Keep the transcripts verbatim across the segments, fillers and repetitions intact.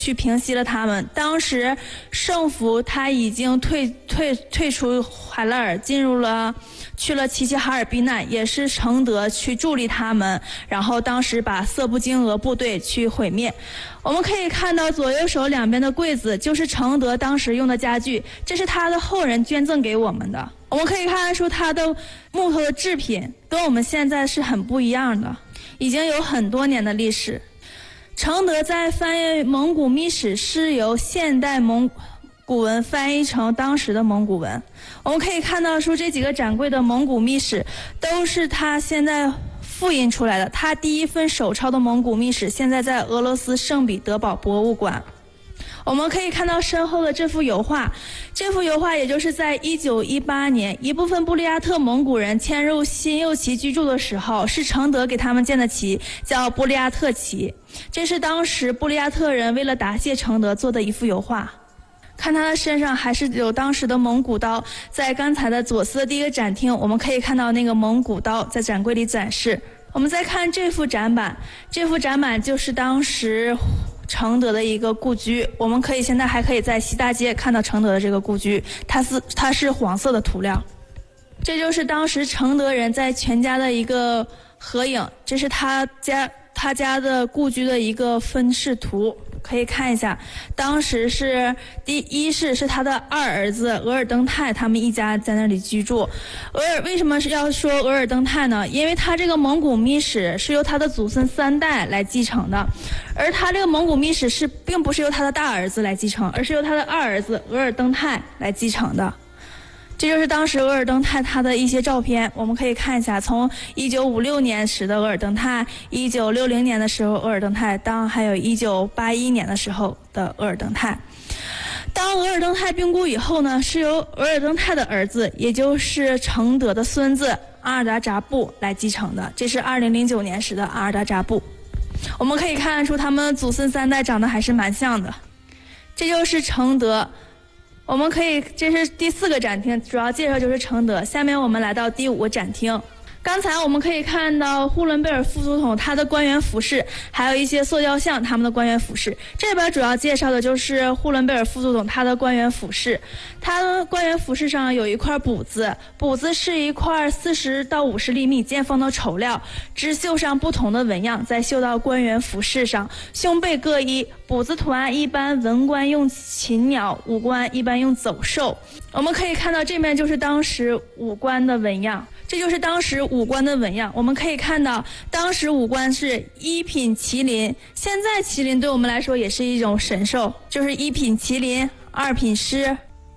去平息了他们。当时圣福他已经退退退出海拉尔，进入了去了齐齐哈尔避难，也是承德去助力他们，然后当时把色布金俄部队去毁灭。我们可以看到左右手两边的柜子就是承德当时用的家具，这是他的后人捐赠给我们的。我们可以看得出他的木头的制品跟我们现在是很不一样的，已经有很多年的历史。承德在翻译蒙古秘史是由现代蒙古文翻译成当时的蒙古文。我们可以看到说这几个展柜的蒙古秘史都是他现在复印出来的，他第一份手抄的蒙古秘史现在在俄罗斯圣彼得堡博物馆。我们可以看到身后的这幅油画，这幅油画也就是在一九一八年一部分布里亚特蒙古人迁入新右旗居住的时候，是承德给他们建的旗，叫布里亚特旗。这是当时布里亚特人为了答谢承德做的一幅油画。看他的身上还是有当时的蒙古刀，在刚才的左思的第一个展厅，我们可以看到那个蒙古刀在展柜里展示。我们再看这幅展板，这幅展板就是当时承德的一个故居，我们可以现在还可以在西大街看到承德的这个故居，它是它是黄色的涂料。这就是当时承德人在全家的一个合影，这是他家他家的故居的一个分视图，可以看一下。当时是第一世是他的二儿子额尔登泰，他们一家在那里居住。额尔为什么是要说额尔登泰呢？因为他这个蒙古秘史是由他的祖孙三代来继承的，而他这个蒙古秘史是并不是由他的大儿子来继承，而是由他的二儿子额尔登泰来继承的。这就是当时额尔登泰他的一些照片，我们可以看一下，从一九五六年时的额尔登泰，一九六零年的时候额尔登泰，当还有一九八一年的时候的额尔登泰。当额尔登泰病故以后呢，是由额尔登泰的儿子，也就是承德的孙子阿尔达扎布来继承的。这是二零零九年时的阿尔达扎布。我们可以看得出他们祖孙三代长得还是蛮像的。这就是承德。我们可以，这是第四个展厅，主要介绍就是承德。下面我们来到第五个展厅。刚才我们可以看到呼伦贝尔副总统他的官员服饰，还有一些塑胶像他们的官员服饰。这边主要介绍的就是呼伦贝尔副总统他的官员服饰。他的官员服饰上有一块补子，补子是一块四十到五十厘米见锋的绸料，织绣上不同的纹样，再绣到官员服饰上，胸背各一。补子图案一般文官用禽鸟，武官一般用走兽。我们可以看到这面就是当时武官的纹样，这就是当时武官的纹样。我们可以看到当时武官是一品麒麟，现在麒麟对我们来说也是一种神兽，就是一品麒麟，二品狮。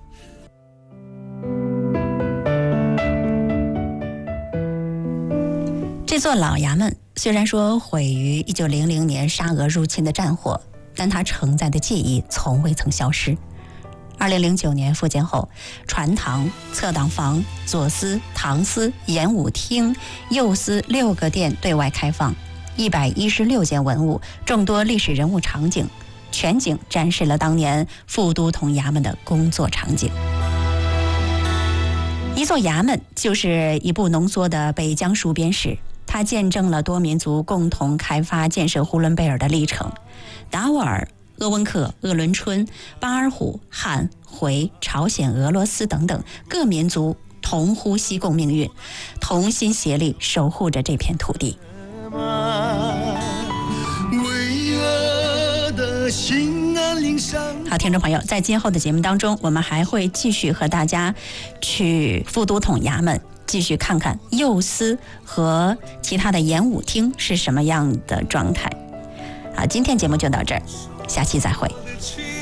这座老衙门虽然说毁于一九零零年沙俄入侵的战火，但它承载的记忆从未曾消失。二零零九年复建后，传堂、侧挡房、左司、堂司、演武厅、右司六个殿对外开放，一百一十六件文物，众多历史人物场景，全景展示了当年副都统衙门的工作场景。一座衙门就是一部浓缩的北疆戍边史，它见证了多民族共同开发建设呼伦贝尔的历程。达斡尔、鄂温克、鄂伦春、巴尔虎、汉、回、朝鲜、俄罗斯等等各民族同呼吸共命运，同心协力守护着这片土地。好，听众朋友，在今后的节目当中，我们还会继续和大家去副都统衙门，继续看看右司和其他的演武厅是什么样的状态。好，今天节目就到这儿，下期再会。